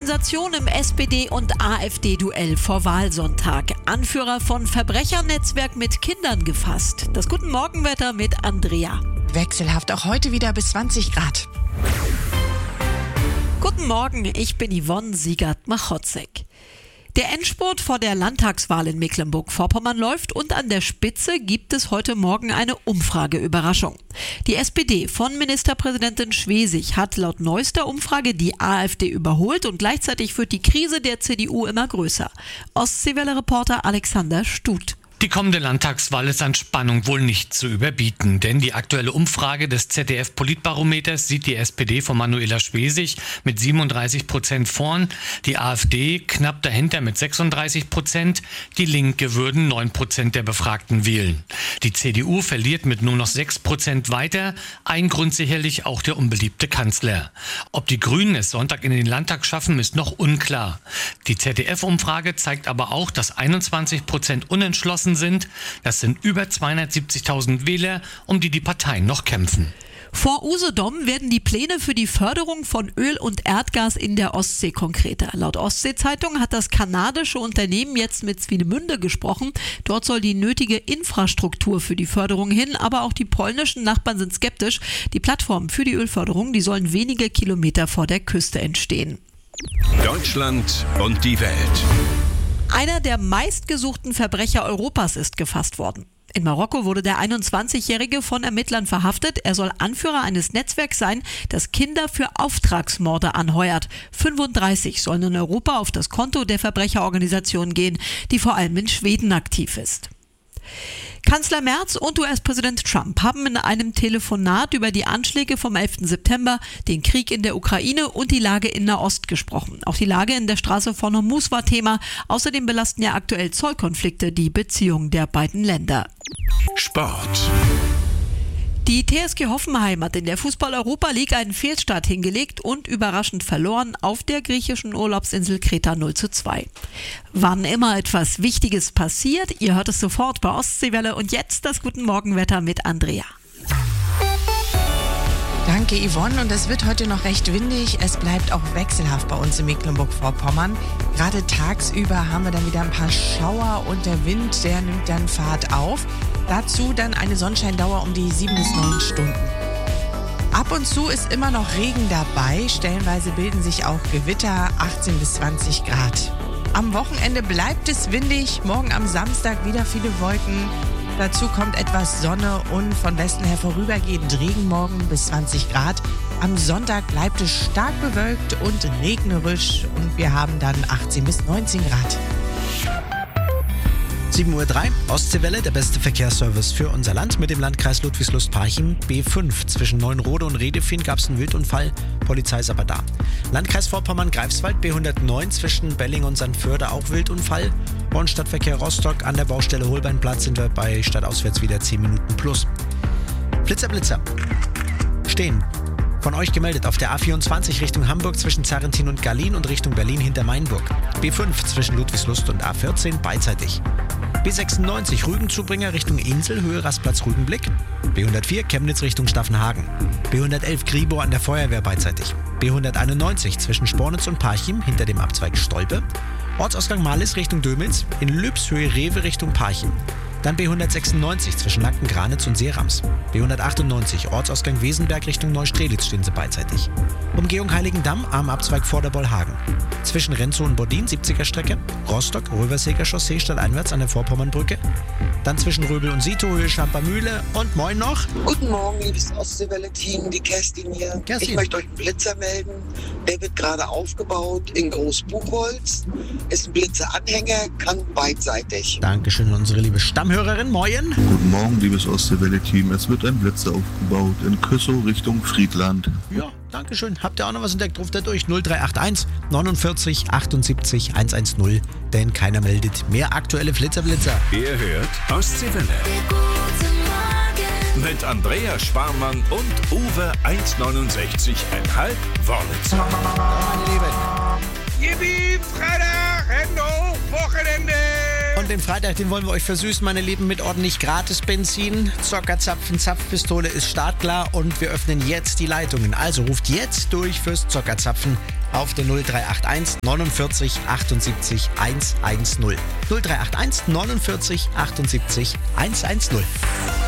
Sensation im SPD- und AfD-Duell vor Wahlsonntag. Anführer von Verbrechernetzwerk mit Kindern gefasst. Das Guten Morgenwetter mit Andrea. Wechselhaft auch heute wieder bis 20 Grad. Guten Morgen, ich bin Yvonne Siegert-Machotzek. Der Endspurt vor der Landtagswahl in Mecklenburg-Vorpommern läuft und an der Spitze gibt es heute Morgen eine Umfrageüberraschung. Die SPD von Ministerpräsidentin Schwesig hat laut neuester Umfrage die AfD überholt und gleichzeitig wird die Krise der CDU immer größer. Ostseewelle-Reporter Alexander Stuth. Die kommende Landtagswahl ist an Spannung wohl nicht zu überbieten, denn die aktuelle Umfrage des ZDF-Politbarometers sieht die SPD von Manuela Schwesig mit 37% vorn, die AfD knapp dahinter mit 36%, die Linke würden 9% der Befragten wählen. Die CDU verliert mit nur noch 6% weiter, ein Grund sicherlich auch der unbeliebte Kanzler. Ob die Grünen es Sonntag in den Landtag schaffen, ist noch unklar. Die ZDF-Umfrage zeigt aber auch, dass 21% unentschlossen sind. Das sind über 270.000 Wähler, um die Parteien noch kämpfen. Vor Usedom werden die Pläne für die Förderung von Öl und Erdgas in der Ostsee konkreter. Laut Ostsee-Zeitung hat das kanadische Unternehmen jetzt mit Swinemünde gesprochen. Dort soll die nötige Infrastruktur für die Förderung hin, aber auch die polnischen Nachbarn sind skeptisch. Die Plattformen für die Ölförderung, die sollen wenige Kilometer vor der Küste entstehen. Deutschland und die Welt. Einer der meistgesuchten Verbrecher Europas ist gefasst worden. In Marokko wurde der 21-Jährige von Ermittlern verhaftet. Er soll Anführer eines Netzwerks sein, das Kinder für Auftragsmorde anheuert. 35 sollen in Europa auf das Konto der Verbrecherorganisation gehen, die vor allem in Schweden aktiv ist. Kanzler Merz und US-Präsident Trump haben in einem Telefonat über die Anschläge vom 11. September, den Krieg in der Ukraine und die Lage in Nahost gesprochen. Auch die Lage in der Straße von Hormuz war Thema. Außerdem belasten ja aktuell Zollkonflikte die Beziehungen der beiden Länder. Sport. Die TSG Hoffenheim hat in der Fußball-Europa League einen Fehlstart hingelegt und überraschend verloren auf der griechischen Urlaubsinsel Kreta 0:2. Wann immer etwas Wichtiges passiert, ihr hört es sofort bei Ostseewelle und jetzt das Guten Morgenwetter mit Andrea. Danke Yvonne, und es wird heute noch recht windig. Es bleibt auch wechselhaft bei uns in Mecklenburg-Vorpommern. Gerade tagsüber haben wir dann wieder ein paar Schauer und der Wind, der nimmt dann Fahrt auf. Dazu dann eine Sonnenscheindauer um die 7 bis 9 Stunden. Ab und zu ist immer noch Regen dabei. Stellenweise bilden sich auch Gewitter, 18 bis 20 Grad. Am Wochenende bleibt es windig. Morgen am Samstag wieder viele Wolken. Dazu kommt etwas Sonne und von Westen her vorübergehend Regen morgen bis 20 Grad. Am Sonntag bleibt es stark bewölkt und regnerisch und wir haben dann 18 bis 19 Grad. 7:03 Uhr, Ostseewelle, der beste Verkehrsservice für unser Land mit dem Landkreis Ludwigslust-Parchim. B5 zwischen Neuenrode und Redefin gab es einen Wildunfall, Polizei ist aber da. Landkreis Vorpommern-Greifswald, B109 zwischen Belling und Sandförde, auch Wildunfall. Und Stadtverkehr Rostock an der Baustelle Holbeinplatz sind wir bei stadtauswärts wieder 10 Minuten plus. Blitzer stehen. Von euch gemeldet auf der A24 Richtung Hamburg zwischen Zarrentin und Gallien und Richtung Berlin hinter Mainburg. B5 zwischen Ludwigslust und A14 beidseitig. B96 Rügenzubringer Richtung Insel, Höhe Rastplatz Rügenblick. B104 Chemnitz Richtung Staffenhagen. B111 Gribo an der Feuerwehr beidseitig. B191 zwischen Spornitz und Parchim hinter dem Abzweig Stolpe. Ortsausgang Marlis Richtung Dömitz. In Lübs Höhe Rewe Richtung Parchim. Dann B196 zwischen Nacken, Granitz und Seerams. B198 Ortsausgang Wesenberg Richtung Neustrelitz stehen sie beidseitig. Umgehung Heiligendamm am Abzweig Vorderbollhagen. Zwischen Renzow und Bodin 70er Strecke. Rostock, Röverseger Chaussee stadteinwärts an der Vorpommernbrücke. Dann zwischen Röbel und Sito, Höhe Schampermühle und moin noch. Guten Morgen, liebes Ostseewelle-Team, die Kerstin hier. Kerstin. Ich möchte euch einen Blitzer melden. Der wird gerade aufgebaut in Großbuchholz. Ist ein Blitzeranhänger, kann beidseitig. Dankeschön, unsere liebe Stammhörerin. Moin. Guten Morgen, liebes Ostseewelle-Team. Es wird ein Blitzer aufgebaut in Küssow Richtung Friedland. Ja, dankeschön. Habt ihr auch noch was entdeckt? Ruft ihr durch 0381 49 78 110. Denn keiner meldet mehr aktuelle Blitzer. Ihr hört Ostseewelle. Mit Andrea Sparmann und Uwe 1,69,5 Wollitz. Meine Lieben. Yippie, Freitag, Hände hoch, Wochenende! Und den Freitag, den wollen wir euch versüßen, meine Lieben, mit ordentlich Gratis-Benzin. Zockerzapfen, Zapfpistole ist startklar und wir öffnen jetzt die Leitungen. Also ruft jetzt durch fürs Zockerzapfen auf der 0381 49 78 110. 0381 49 78 110.